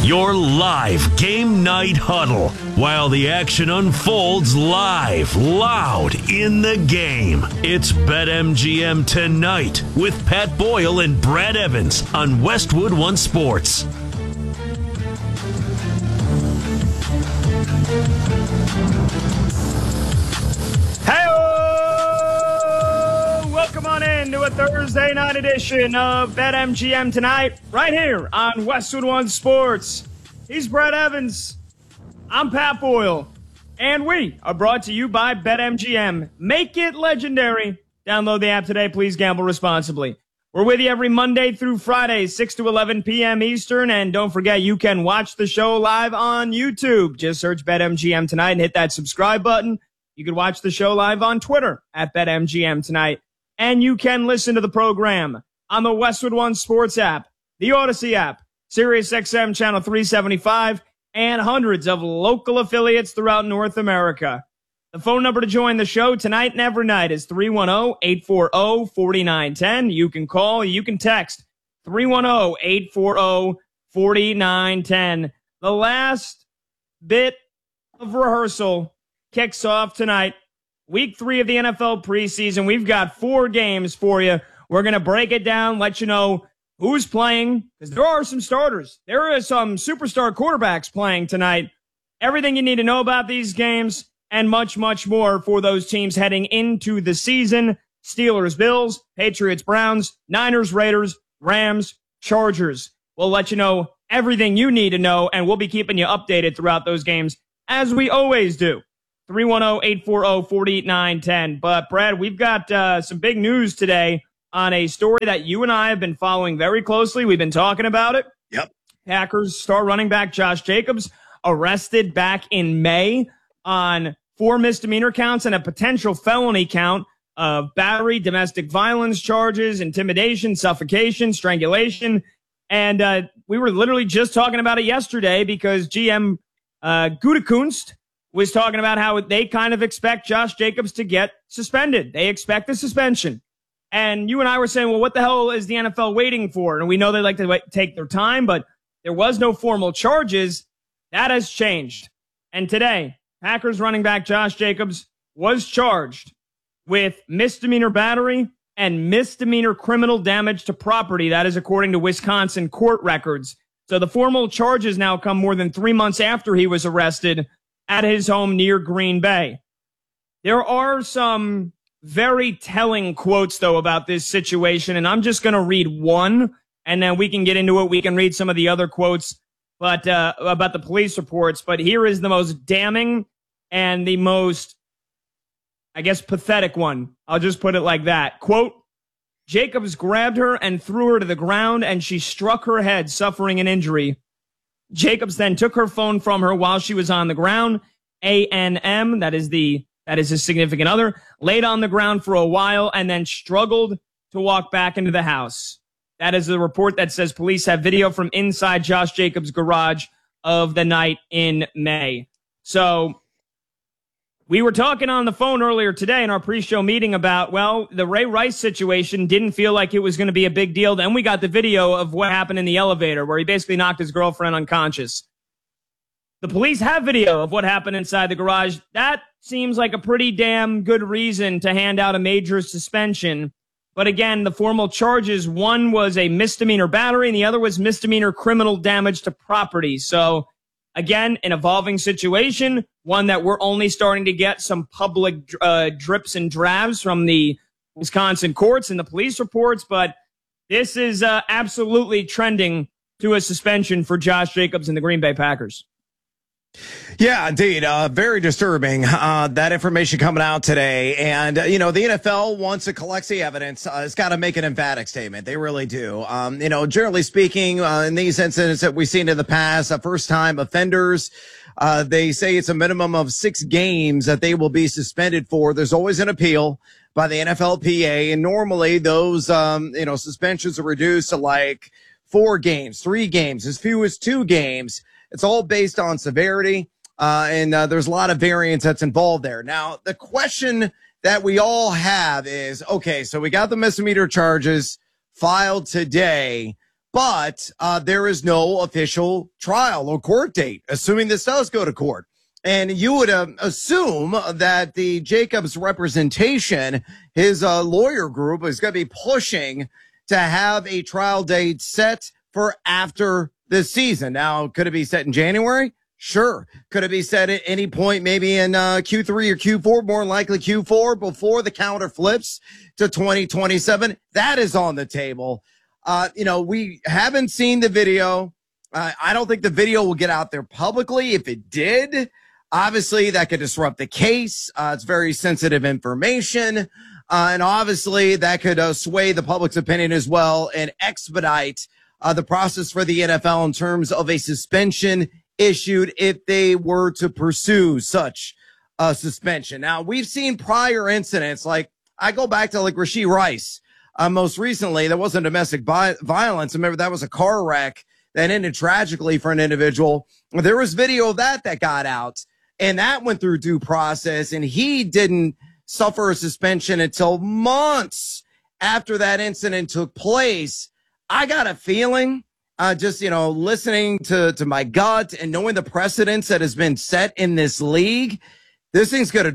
Your live game night huddle while the action unfolds live, loud in the game. It's BetMGM Tonight with Pat Boyle and Brad Evans on Westwood One Sports. Welcome on in to a Thursday night edition of BetMGM Tonight, right here on Westwood One Sports. He's Brad Evans. I'm Pat Boyle. And we are brought to you by BetMGM. Make it legendary. Download the app today. Please gamble responsibly. We're with you every Monday through Friday, 6 to 11 p.m. Eastern. And don't forget, you can watch the show live on YouTube. Just search BetMGM Tonight and hit that subscribe button. You can watch the show live on Twitter at BetMGM Tonight. And you can listen to the program on the Westwood One Sports app, the Odyssey app, SiriusXM Channel 375, and hundreds of local affiliates throughout North America. The phone number to join the show tonight and every night is 310-840-4910. You can call, you can text 310-840-4910. The last bit of rehearsal kicks off tonight. Week 3 of the NFL preseason. We've got 4 games for you. We're going to break it down, let you know who's playing, because there are some starters. There are some superstar quarterbacks playing tonight. Everything you need to know about these games and much, much more for those teams heading into the season. Steelers, Bills, Patriots, Browns, Niners, Raiders, Rams, Chargers. We'll let you know everything you need to know, and we'll be keeping you updated throughout those games, as we always do. 310-840-4910. But, Brad, we've got some big news today on a story that you and I have been following very closely. We've been talking about it. Yep. Packers star running back Josh Jacobs arrested back in May on 4 misdemeanor counts and a potential felony count of battery, domestic violence charges, intimidation, suffocation, strangulation. And we were literally just talking about it yesterday because GM Gutekunst was talking about how they kind of expect Josh Jacobs to get suspended. They expect a suspension. And you and I were saying, well, what the hell is the NFL waiting for? And we know they like to take their time, but there was no formal charges. That has changed. And today, Packers running back Josh Jacobs was charged with misdemeanor battery and misdemeanor criminal damage to property. That is according to Wisconsin court records. So the formal charges now come more than 3 months after he was arrested at his home near Green Bay. There are some very telling quotes, though, about this situation, and I'm just going to read one, and then we can get into it. We can read some of the other quotes but about the police reports, but here is the most damning and the most, I guess, pathetic one. I'll just put it like that. Quote, Jacobs grabbed her and threw her to the ground, and she struck her head, suffering an injury. Jacobs then took her phone from her while she was on the ground. A.N.M., that is his significant other, laid on the ground for a while and then struggled to walk back into the house. That is the report that says police have video from inside Josh Jacobs' garage of the night in May. So we were talking on the phone earlier today in our pre-show meeting about, well, the Ray Rice situation didn't feel like it was going to be a big deal. Then we got the video of what happened in the elevator where he basically knocked his girlfriend unconscious. The police have video of what happened inside the garage. That seems like a pretty damn good reason to hand out a major suspension. But again, the formal charges, one was a misdemeanor battery and the other was misdemeanor criminal damage to property. So again, an evolving situation, one that we're only starting to get some public drips and drabs from the Wisconsin courts and the police reports. But this is absolutely trending to a suspension for Josh Jacobs and the Green Bay Packers. Yeah, indeed. Very disturbing, that information coming out today. And, the NFL, once it collects the evidence, it's got to make an emphatic statement. They really do. Generally speaking, in these incidents that we've seen in the past, first-time offenders, they say it's a minimum of 6 games that they will be suspended for. There's always an appeal by the NFLPA. And normally those, suspensions are reduced to like 4 games, 3 games, as few as 2 games. It's all based on severity, and there's a lot of variance that's involved there. Now, the question that we all have is, okay, so we got the misdemeanor charges filed today. but there is no official trial or court date, assuming this does go to court. And you would assume that the Jacobs representation, his lawyer group, is going to be pushing to have a trial date set for after the season. Now, could it be set in January? Sure. Could it be set at any point, maybe in Q3 or Q4? More likely Q4 before the calendar flips to 2027. That is on the table. We haven't seen the video. I don't think the video will get out there publicly. If it did, obviously that could disrupt the case. It's very sensitive information. And obviously that could sway the public's opinion as well and expedite the process for the NFL in terms of a suspension issued if they were to pursue such a suspension. Now, we've seen prior incidents, like I go back to like Rashee Rice. Most recently, there wasn't domestic violence. Remember, that was a car wreck that ended tragically for an individual. There was video of that got out, and that went through due process, and he didn't suffer a suspension until months after that incident took place. I got a feeling, listening to my gut and knowing the precedents that has been set in this league, this thing's going to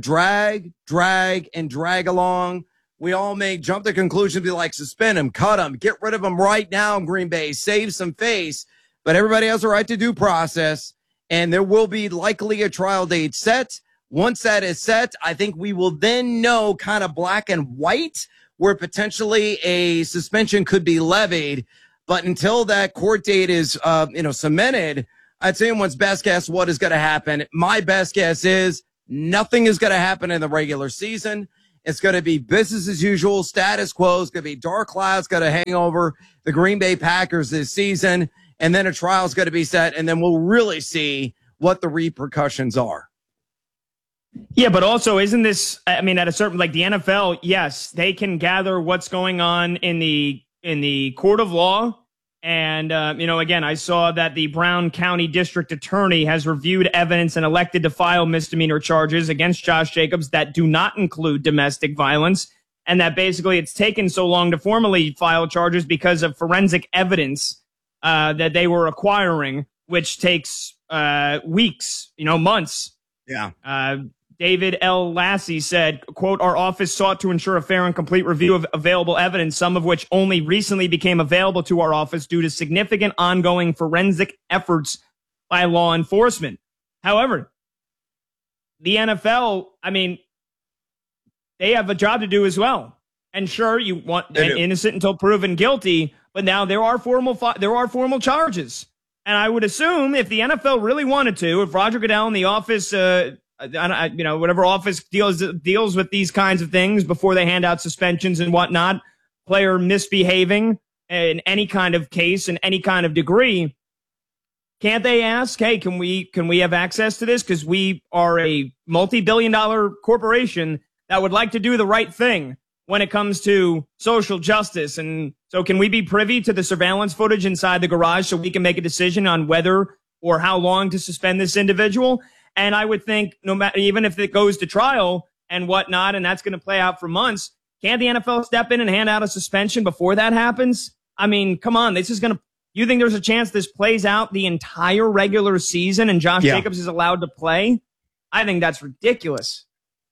drag along. We all may jump to conclusion, be like, suspend him, cut him, get rid of him right now in Green Bay, save some face. But everybody has a right to due process, and there will be likely a trial date set. Once that is set, I think we will then know kind of black and white where potentially a suspension could be levied. But until that court date is, cemented, I'd say anyone's best guess what is going to happen. My best guess is nothing is going to happen in the regular season. It's going to be business as usual, status quo. It's going to be dark clouds going to hang over the Green Bay Packers this season. And then a trial is going to be set. And then we'll really see what the repercussions are. Yeah, but also isn't this, at a certain, like the NFL, yes, they can gather what's going on in the court of law. And, again, I saw that the Brown County District Attorney has reviewed evidence and elected to file misdemeanor charges against Josh Jacobs that do not include domestic violence. And that basically it's taken so long to formally file charges because of forensic evidence that they were acquiring, which takes weeks, months. Yeah. David L. Lassie said, quote, "Our office sought to ensure a fair and complete review of available evidence, some of which only recently became available to our office due to significant ongoing forensic efforts by law enforcement." However, the NFL, they have a job to do as well. And sure, you want innocent until proven guilty, but now there are formal charges. And I would assume if the NFL really wanted to, if Roger Goodell in the office, whatever office deals with these kinds of things before they hand out suspensions and whatnot, player misbehaving in any kind of case in any kind of degree, can't they ask, hey, can we have access to this? Because we are a multi-billion-dollar corporation that would like to do the right thing when it comes to social justice. And so can we be privy to the surveillance footage inside the garage so we can make a decision on whether or how long to suspend this individual? And I would think no matter, even if it goes to trial and whatnot, and that's going to play out for months, can't the NFL step in and hand out a suspension before that happens? Come on, you think there's a chance this plays out the entire regular season and Josh Jacobs is allowed to play? I think that's ridiculous.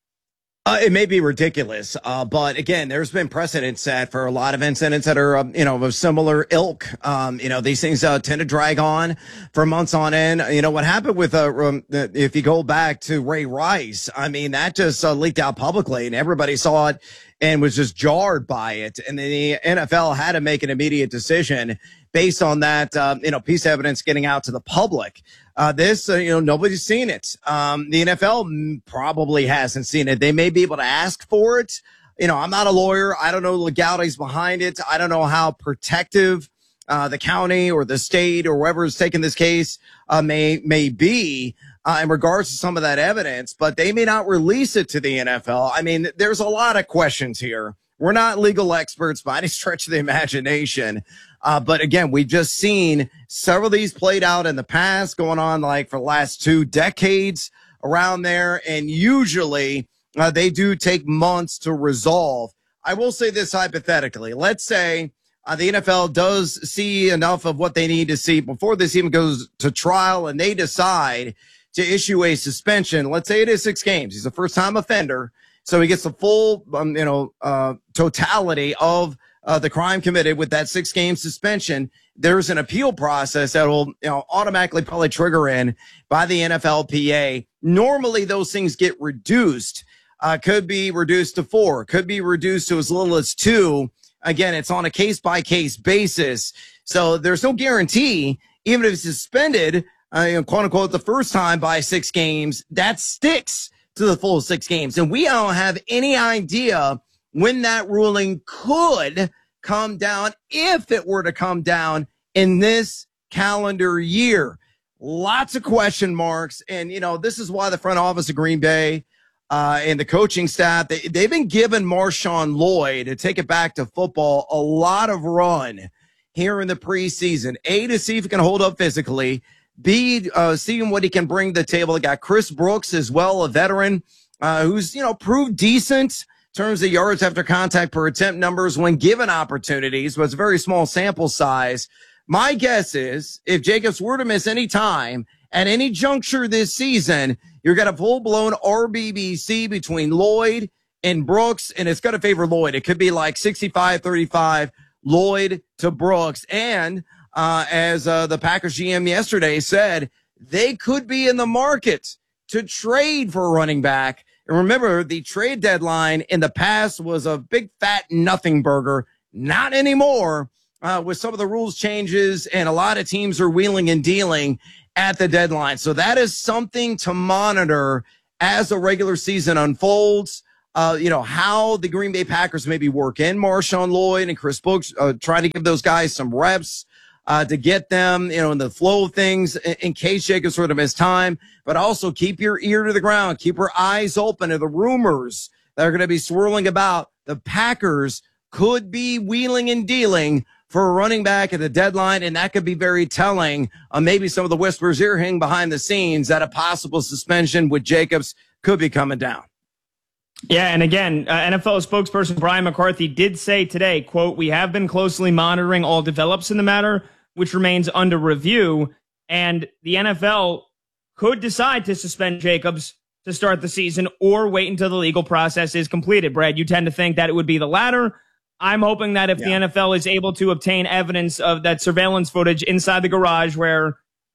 It may be ridiculous, but again, there's been precedent set for a lot of incidents that are, of similar ilk. These things tend to drag on for months on end. What happened with, if you go back to Ray Rice, that just leaked out publicly and everybody saw it and was just jarred by it. And the NFL had to make an immediate decision based on that, piece of evidence getting out to the public. Nobody's seen it. The NFL probably hasn't seen it. They may be able to ask for it. I'm not a lawyer. I don't know the legalities behind it. I don't know how protective the county or the state or whoever is taking this case may be in regards to some of that evidence, but they may not release it to the NFL. There's a lot of questions here. We're not legal experts by any stretch of the imagination. But again, we've just seen several of these played out in the past, going on like for the last 2 decades around there. And usually they do take months to resolve. I will say this hypothetically. Let's say the NFL does see enough of what they need to see before this even goes to trial and they decide to issue a suspension. Let's say it is 6 games. He's a first-time offender, so he gets the full, totality of the crime committed with that 6-game suspension. There's an appeal process that will, automatically probably trigger in by the NFLPA. Normally, those things get reduced. Could be reduced to 4, could be reduced to as little as 2. Again, it's on a case-by-case basis. So there's no guarantee, even if it's suspended, quote unquote, the first time by 6 games, that sticks to the full 6 games. And we don't have any idea when that ruling could come down, if it were to come down in this calendar year. Lots of question marks. And, this is why the front office of Green Bay and the coaching staff, they've been giving Marshawn Lloyd, to take it back to football, a lot of run here in the preseason. A, to see if he can hold up physically. B, seeing what he can bring to the table. They got Chris Brooks as well, a veteran who's, proved decent in terms of yards after contact per attempt numbers when given opportunities, but it's a very small sample size. My guess is if Jacobs were to miss any time at any juncture this season, you're going to full-blown RBBC between Lloyd and Brooks, and it's going to favor Lloyd. It could be like 65-35, Lloyd to Brooks. And as the Packers GM yesterday said, they could be in the market to trade for a running back. And remember, the trade deadline in the past was a big, fat nothing burger. Not anymore, with some of the rules changes, and a lot of teams are wheeling and dealing at the deadline. So that is something to monitor as the regular season unfolds. How the Green Bay Packers maybe work in Marshawn Lloyd and Chris Brooks, trying to give those guys some reps to get them, in the flow of things in case Jacobs sort of miss time. But also keep your ear to the ground, keep your eyes open to the rumors that are going to be swirling about. The Packers could be wheeling and dealing for a running back at the deadline, and that could be very telling on maybe some of the whispers you're hearing behind the scenes that a possible suspension with Jacobs could be coming down. Yeah, and again, NFL spokesperson Brian McCarthy did say today, quote, "We have been closely monitoring all develops in the matter, which remains under review." And the NFL could decide to suspend Jacobs to start the season or wait until the legal process is completed. Brad, you tend to think that it would be the latter. I'm hoping that if the NFL is able to obtain evidence of that surveillance footage inside the garage where,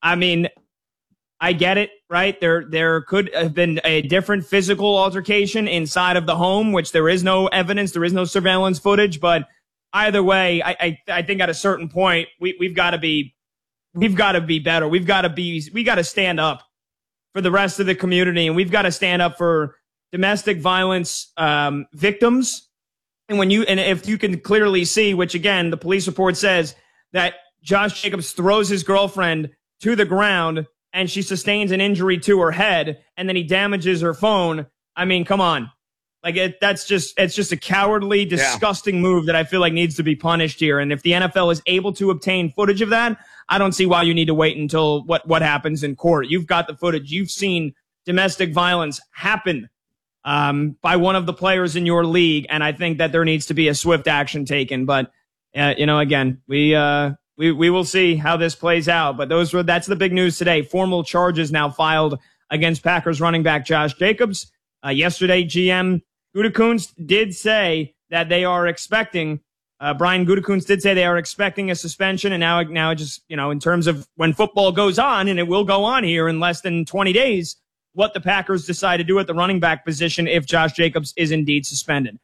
I get it, right? There could have been a different physical altercation inside of the home, which there is no evidence, there is no surveillance footage. But either way, I think at a certain point we've got to be better. We got to stand up for the rest of the community, and we've got to stand up for domestic violence victims. And if you can clearly see, which again, the police report says that Josh Jacobs throws his girlfriend to the ground and she sustains an injury to her head, and then he damages her phone. Come on. It's just a cowardly, disgusting move that I feel like needs to be punished here. And if the NFL is able to obtain footage of that, I don't see why you need to wait until what happens in court. You've got the footage. You've seen domestic violence happen by one of the players in your league, and I think that there needs to be a swift action taken. But again, we will see how this plays out. But that's the big news today. Formal charges now filed against Packers running back Josh Jacobs. Yesterday, GM Gutekunst did say that they are expecting. Brian Gutekunst did say they are expecting a suspension, and now just in terms of when football goes on, and it will go on here in less than 20 days. What the Packers decide to do at the running back position if Josh Jacobs is indeed suspended.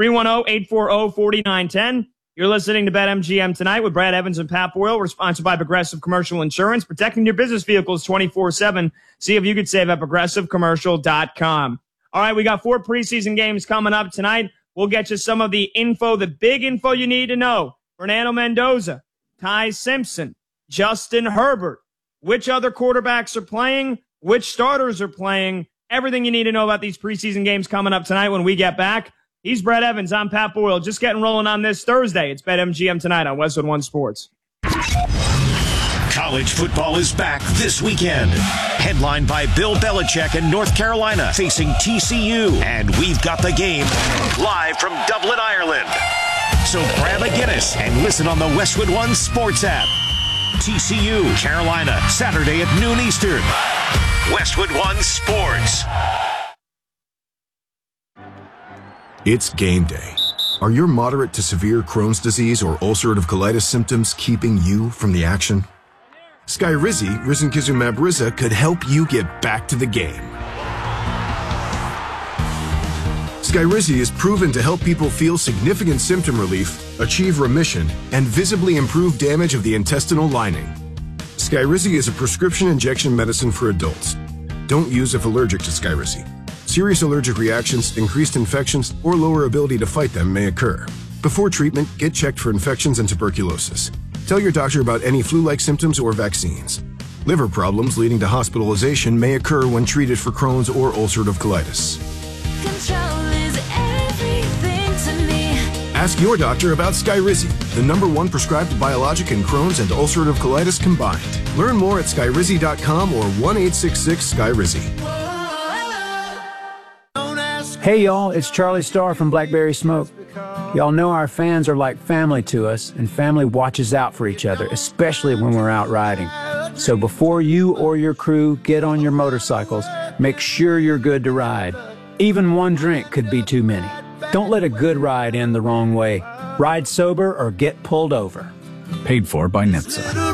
310-840-4910. You're listening to BetMGM tonight with Brad Evans and Pat Boyle. We're sponsored by Progressive Commercial Insurance, protecting your business vehicles 24/7. See if you could save at progressivecommercial.com. All right, we got 4 preseason games coming up tonight. We'll get you some of the info, the big info you need to know. Fernando Mendoza, Ty Simpson, Justin Herbert, which other quarterbacks are playing, which starters are playing, everything you need to know about these preseason games coming up tonight when we get back. He's Brad Evans. I'm Pat Boyle. Just getting rolling on this Thursday. It's BetMGM tonight on Westwood One Sports. College football is back this weekend. Headlined by Bill Belichick in North Carolina facing TCU. And we've got the game live from Dublin, Ireland. So grab a Guinness and listen on the Westwood One Sports app. TCU, Carolina, Saturday at noon Eastern. Westwood One Sports. It's game day. Are your moderate to severe Crohn's disease or ulcerative colitis symptoms keeping you from the action? Skyrizi, risankizumab Riza, could help you get back to the game. Skyrizi is proven to help people feel significant symptom relief, achieve remission, and visibly improve damage of the intestinal lining. Skyrizi is a prescription injection medicine for adults. Don't use if allergic to Skyrizi. Serious allergic reactions, increased infections, or lower ability to fight them may occur. Before treatment, get checked for infections and tuberculosis. Tell your doctor about any flu-like symptoms or vaccines. Liver problems leading to hospitalization may occur when treated for Crohn's or ulcerative colitis. Control is everything to me. Ask your doctor about Skyrizi, the #1 prescribed biologic in Crohn's and ulcerative colitis combined. Learn more at skyrizi.com or 1-866-SKYRIZI. Hey y'all, it's Charlie Starr from Blackberry Smoke. Y'all know our fans are like family to us, and family watches out for each other, especially when we're out riding. So before you or your crew get on your motorcycles, make sure you're good to ride. Even one drink could be too many. Don't let a good ride end the wrong way. Ride sober or get pulled over. Paid for by NHTSA.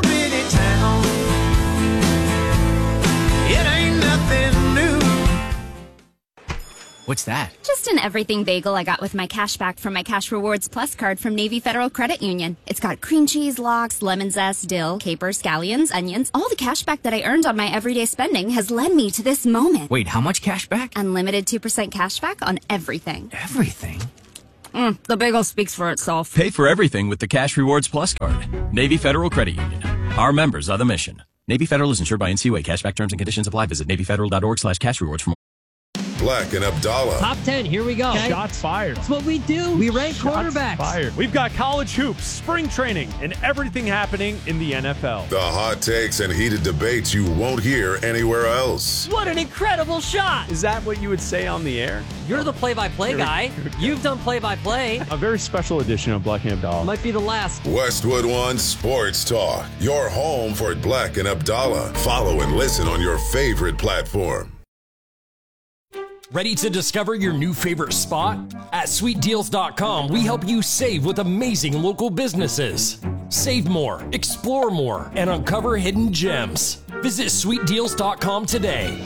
What's that? Just an everything bagel I got with my cash back from my Cash Rewards Plus card from Navy Federal Credit Union. It's got cream cheese, lox, lemon zest, dill, capers, scallions, onions. All the cash back that I earned on my everyday spending has led me to this moment. Wait, how much cash back? Unlimited 2% cash back on everything. Everything? The bagel speaks for itself. Pay for everything with the Cash Rewards Plus card. Navy Federal Credit Union. Our members are the mission. Navy Federal is insured by NCUA. Cashback terms and conditions apply. Visit NavyFederal.org/cashrewards for more. Black and Abdallah. Top 10, here we go. Okay. Shots fired. That's what we do. We rank quarterbacks. Fired. We've got college hoops, spring training, and everything happening in the NFL. The hot takes and heated debates you won't hear anywhere else. What an incredible shot. Is that what you would say on the air? You're the play-by-play guy. You've done play-by-play. A very special edition of Black and Abdallah. Might be the last. Westwood One Sports Talk. Your home for Black and Abdallah. Follow and listen on your favorite platform. Ready to discover your new favorite spot? At sweetdeals.com, we help you save with amazing local businesses. Save more, explore more, and uncover hidden gems. Visit sweetdeals.com today.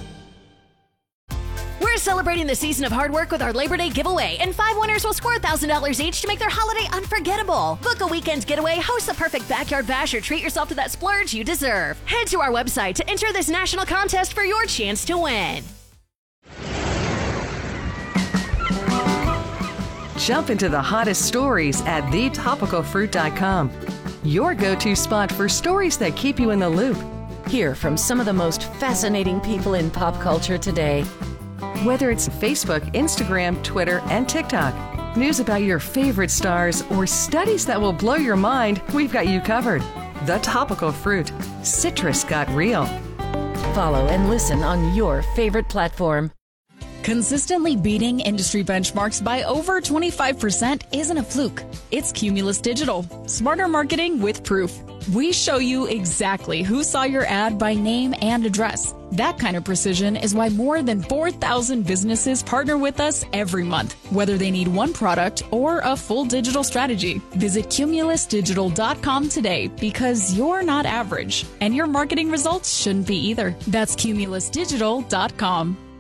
We're celebrating the season of hard work with our Labor Day giveaway, and 5 winners will score $1,000 each to make their holiday unforgettable. Book a weekend getaway, host the perfect backyard bash, or treat yourself to that splurge you deserve. Head to our website to enter this national contest for your chance to win. Jump into the hottest stories at thetopicalfruit.com. Your go-to spot for stories that keep you in the loop. Hear from some of the most fascinating people in pop culture today. Whether it's Facebook, Instagram, Twitter, and TikTok, news about your favorite stars, or studies that will blow your mind, we've got you covered. The Topical Fruit. Citrus got real. Follow and listen on your favorite platform. Consistently beating industry benchmarks by over 25% isn't a fluke. It's Cumulus Digital. Smarter marketing with proof. We show you exactly who saw your ad by name and address. That kind of precision is why more than 4,000 businesses partner with us every month, whether they need one product or a full digital strategy. Visit cumulusdigital.com today, because you're not average, and your marketing results shouldn't be either. That's cumulusdigital.com.